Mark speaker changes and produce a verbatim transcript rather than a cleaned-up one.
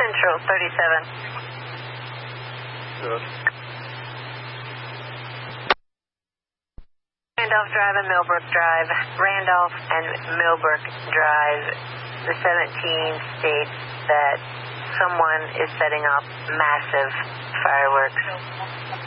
Speaker 1: Central thirty-seven.
Speaker 2: Good.
Speaker 1: Randolph Drive and Millbrook Drive. Randolph and Millbrook Drive. The seventeen states that someone is setting up massive fireworks.